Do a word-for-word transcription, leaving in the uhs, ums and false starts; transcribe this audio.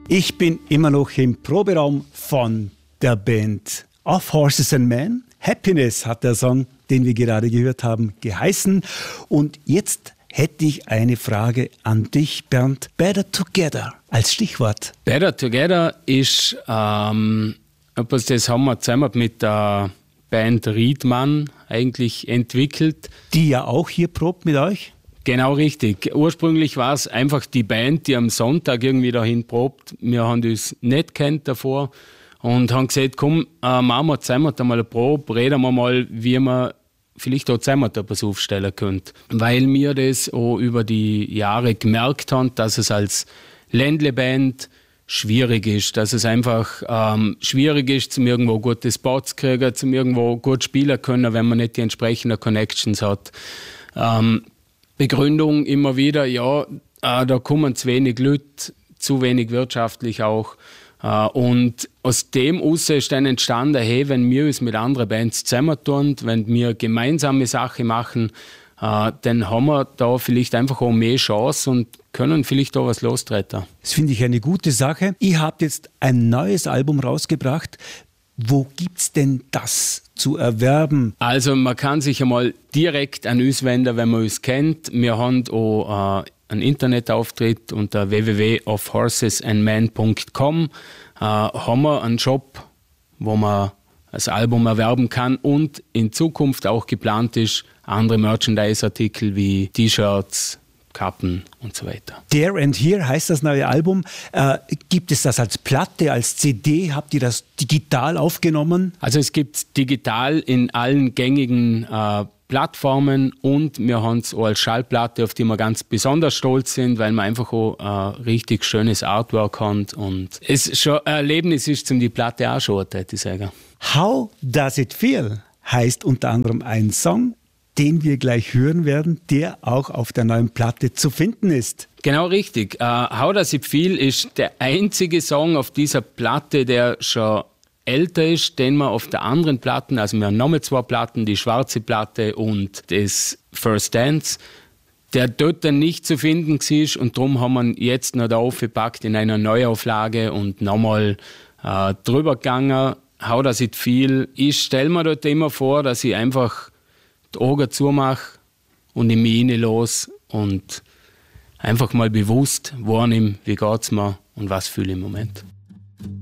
Ich bin immer noch im Proberaum von der Band Of Horses and Men. Happiness hat der Song, den wir gerade gehört haben, geheißen. Und jetzt hätte ich eine Frage an dich, Bernd. Better Together als Stichwort. Better Together ist ähm, etwas, das haben wir zusammen mit der Band Riedmann eigentlich entwickelt. Die ja auch hier probt mit euch? Genau richtig. Ursprünglich war es einfach die Band, die am Sonntag irgendwie dahin probt. Wir haben uns nicht kennt davor und haben gesagt, komm, äh, machen wir zusammen da mal eine Probe, reden wir mal, wie wir vielleicht auch zusammen etwas aufstellen können. Weil wir das auch über die Jahre gemerkt haben, dass es als Ländle-Band schwierig ist, dass es einfach ähm, schwierig ist, zum irgendwo gute Spots zu kriegen, zum irgendwo gut spielen können, wenn man nicht die entsprechenden Connections hat. Ähm, Begründung immer wieder, ja, äh, da kommen zu wenig Leute, zu wenig wirtschaftlich auch. Äh, und aus dem heraus ist dann entstanden, hey, wenn wir uns mit anderen Bands zusammentun, wenn wir gemeinsame Sachen machen, äh, dann haben wir da vielleicht einfach auch mehr Chance und können vielleicht auch was lostreten. Das finde ich eine gute Sache. Ihr habt jetzt ein neues Album rausgebracht. Wo gibt's denn das zu erwerben? Also man kann sich einmal direkt an uns wenden, wenn man uns kennt. Wir haben auch äh, einen Internetauftritt unter w w w punkt of horses and men punkt com. Äh, haben wir einen Shop, wo man das Album erwerben kann und in Zukunft auch geplant ist, andere Merchandise-Artikel wie T-Shirts, Kappen und so weiter. There and Here heißt das neue Album. Äh, gibt es das als Platte, als C D? Habt ihr das digital aufgenommen? Also es gibt es digital in allen gängigen äh, Plattformen und wir haben es auch als Schallplatte, auf die wir ganz besonders stolz sind, weil wir einfach auch äh, richtig schönes Artwork haben und es schon ein Erlebnis ist, um die Platte auch schon, würde ich sagen. How Does It Feel heißt unter anderem ein Song, den wir gleich hören werden, der auch auf der neuen Platte zu finden ist. Genau richtig. Uh, How Does It Feel ist der einzige Song auf dieser Platte, der schon älter ist, den wir auf der anderen Platten, also wir haben nochmal zwei Platten, die schwarze Platte und das First Dance, der dort dann nicht zu finden war und darum haben wir ihn jetzt noch da aufgepackt in einer Neuauflage und nochmal uh, drüber gegangen. How Does It Feel? Ich stelle mir dort immer vor, dass ich einfach die Augen zumache und in mich los und einfach mal bewusst wahrnehme, wie geht es mir und was fühle ich im Moment.